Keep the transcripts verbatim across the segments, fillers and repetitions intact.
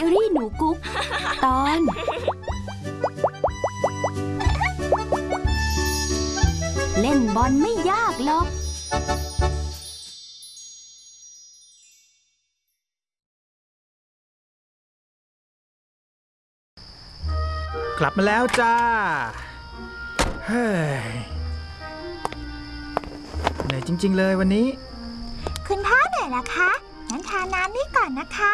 รี่หนูกุ๊กตอนเล่นบอลไม่ยากหรอกกลับมาแล้วจ้าเฮ้ยเหนื่อยจริงๆเลยวันนี้คุณพ่อเหนื่อยเหรอคะงั้นทานน้ำนี่ก่อนนะคะ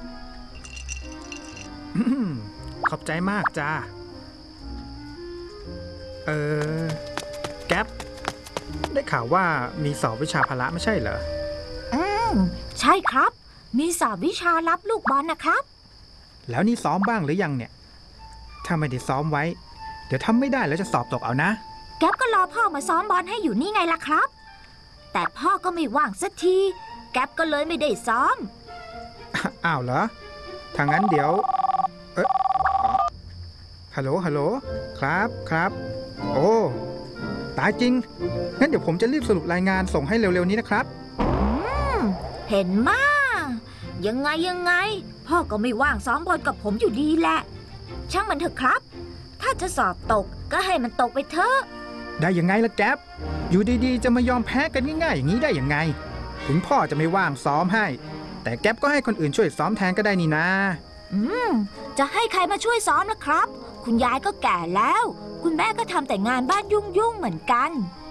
ขอบใจมากจ้าเออแก๊ปได้ข่าวว่ามีสอบวิชาพละไม่ใช่เหรออืมใช่ครับมีสอบวิชารับลูกบอลนะครับแล้วนี่ซ้อมบ้างหรือยังเนี่ยถ้าไม่ได้ซ้อมไว้เดี๋ยวทำไม่ได้แล้วจะสอบตกเอานะแก๊ปก็รอพ่อมาซ้อมบอลให้อยู่นี่ไงล่ะครับแต่พ่อก็ไม่ว่างสักทีแก๊ปก็เลยไม่ได้ซ้อมอ้าวเหรอถ้างั้นเดี๋ยวเอ๊ะฮัลโหลฮัลโหลครับครับโอ้ตายจริงงั้นเดี๋ยวผมจะรีบสรุปรายงานส่งให้เร็วๆนี้นะครับอืมเห็นมายังไงยังไงพ่อก็ไม่ว่างซ้อมบอลกับผมอยู่ดีแหละช่างมันเถอะครับถ้าจะสอบตกก็ให้มันตกไปเถอะได้ยังไงล่ะแก๊ปอยู่ดีๆจะมายอมแพ้กันง่ายๆอย่างนี้ได้ยังไงถึงพ่อจะไม่ว่างซ้อมให้แต่แก๊ปก็ให้คนอื่นช่วยซ้อมแทนก็ได้นี่นะอืมจะให้ใครมาช่วยซ้อมนะครับคุณยายก็แก่แล้วคุณแม่ก็ทำแต่งานบ้านยุ่งๆเหมือนกัน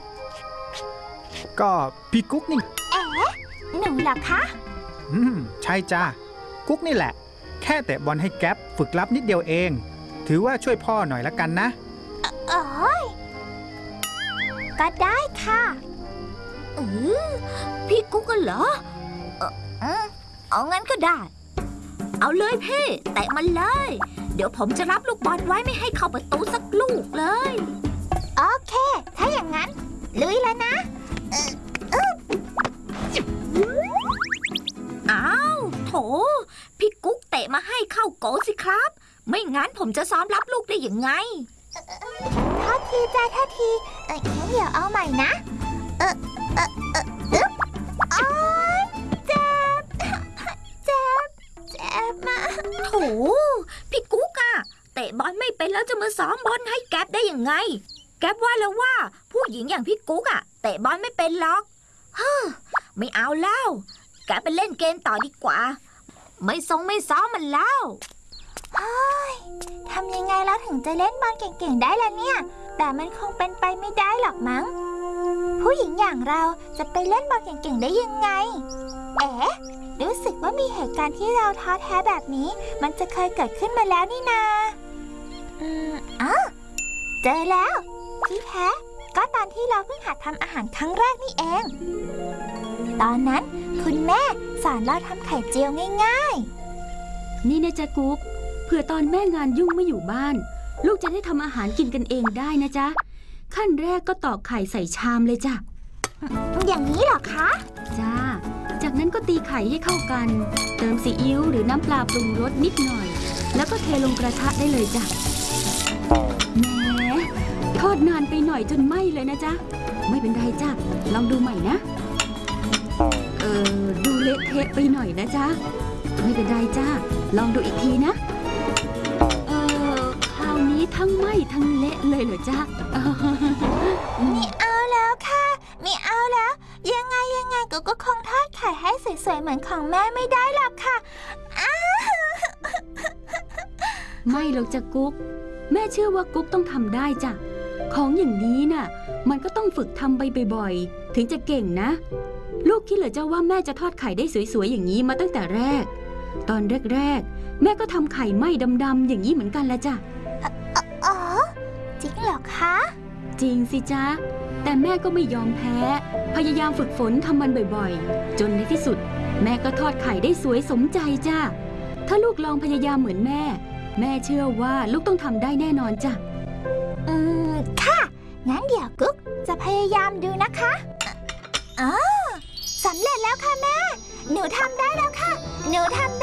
ก็พี่กุ๊กนี่เอ๋หนูเหรอคะอืมใช่จ้ากุ๊กนี่แหละแค่เตะบอลให้แก๊ปฝึกรับนิดเดียวเองถือว่าช่วยพ่อหน่อยละกันนะเอ้ยก็ได้ค่ะเออพี่กุ๊กก็เหรอเออเอางั้นก็ได้เอาเลยพี่เตะมันเลยเดี๋ยวผมจะรับลูกบอลไว้ไม่ให้เข้าประตูสักลูกเลยโอเคถ้าอย่างนั้นลุยแล้วนะอ้าวโถพี่กุ๊กเตะมาให้เข้าโกสิครับไม่งั้นผมจะซ้อมรับลูกได้ยังไงท่าทีจ้าท่าทีเอ้ยงั้นเดี๋ยวเอาใหม่นะเออเออเออเออโอ๊ยเจ็บเจ็บเจ็บมากโถพี่กุ๊กอะเตะบอลไม่เป็นแล้วจะมาซ้อมบอลให้แก๊ปได้ยังไงแก๊ปว่าแล้วว่าผู้หญิงอย่างพี่กุ๊กอะเตะบอลไม่เป็นหรอกเฮ้อไม่เอาแล้วแก๊ปไปเล่นเกมต่อดีกว่าไม่ทรงไม่ซ้อมมันแล้วเฮ้ยทำยังไงแล้วถึงจะเล่นบอลเก่งๆได้ล่ะเนี่ยแต่มันคงเป็นไปไม่ได้หรอกมั้งผู้หญิงอย่างเราจะไปเล่นบอลเก่งๆได้ยังไงเอ๋รู้สึกว่ามีเหตุการณ์ที่เราท้อแท้แบบนี้มันจะเคยเกิดขึ้นมาแล้วนี่นาอืมอ๋อเจอแล้วที่แท้ก็ตอนที่เราเพิ่งหัดทำอาหารครั้งแรกนี่เองตอนนั้นคุณแม่สอนเราทำไข่เจียวง่ายๆนี่นะจ๊ะกุ๊กเผื่อตอนแม่งานยุ่งไม่อยู่บ้านลูกจะได้ทำอาหารกินกันเองได้นะจ๊ะขั้นแรกก็ตอกไข่ใส่ชามเลยจ้ะอย่างนี้เหรอคะจ้าจากนั้นก็ตีไข่ให้เข้ากันเติมซีอิ๊วหรือน้ำปลาปรุงรสนิดหน่อยแล้วก็เทลงกระทะได้เลยจ้ะแหมทอดนานไปหน่อยจนไหม้เลยนะจ๊ะไม่เป็นไรจ้ะลองดูใหม่นะเออดูเละเทะไปหน่อยนะจ๊ะไม่เป็นไรจ้าลองดูอีกทีนะเออคราวนี้ทั้งไหม้ทั้งเละเลยเหรอจ๊ะไม่เอาแล้วค่ะไม่เอาแล้วยังไงยังไงก็ก็คงทอดไข่ให้สวยๆเหมือนของแม่ไม่ได้หรอกค่ะไม่หรอกจ้ะกุ๊กแม่เชื่อว่ากุ๊กต้องทำได้จ้ะของอย่างนี้น่ะมันก็ต้องฝึกทำไปบ่อยๆถึงจะเก่งนะลูกคิดเหรอเจ้าว่าแม่จะทอดไข่ได้สวยๆอย่างนี้มาตั้งแต่แรกตอนแรกๆแม่ก็ทำไข่ไหม้ดำๆอย่างนี้เหมือนกันแหละจ้ะอ๋อจริงเหรอคะจริงสิจ๊ะแต่แม่ก็ไม่ยอมแพ้พยายามฝึกฝนทำมันบ่อยๆจนในที่สุดแม่ก็ทอดไข่ได้สวยสมใจจ้ะถ้าลูกลองพยายามเหมือนแม่แม่เชื่อว่าลูกต้องทำได้แน่นอนจ้ะอืมค่ะงั้นเดี๋ยวกุ๊กจะพยายามดูนะคะอ๋อสำเร็จแล้วค่ะแม่หนูทำได้แล้วค่ะหนูทำ